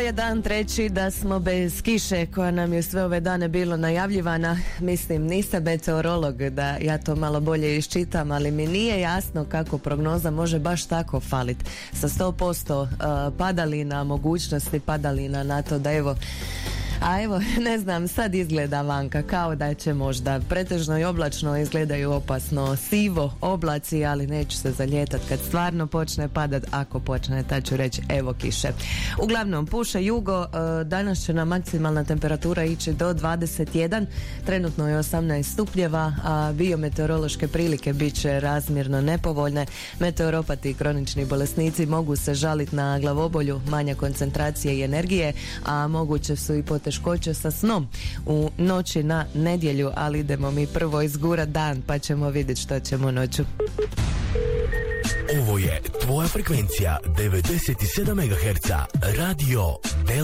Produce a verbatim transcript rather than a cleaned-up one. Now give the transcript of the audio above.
Je dan treći da smo bez kiše koja nam je sve ove dane bilo najavljivana. Mislim, nisam meteorolog da ja to malo bolje iščitam, ali mi nije jasno kako prognoza može baš tako faliti sa sto posto uh, padalina, mogućnosti padalina na to da evo. A evo, ne znam, sad izgleda vanka kao da će možda pretežno i oblačno, izgledaju opasno sivo oblaci, ali neću se zaljetat kad stvarno počne padat, ako počne, tad ću reći evo kiše. Uglavnom, puše jugo, danas će nam maksimalna temperatura ići do dvadeset jedan, trenutno je osamnaest stupnjeva, a biometeorološke prilike bit će razmjerno nepovoljne. Meteoropati i kronični bolesnici mogu se žaliti na glavobolju, manja koncentracije i energije, a moguće su i poteškoće sa snom u noći na nedjelju, ali idemo mi prvo izgurat dan pa ćemo vidjeti što ćemo noću. Ovo je tvoja frekvencija devedeset sedam megaherca Radio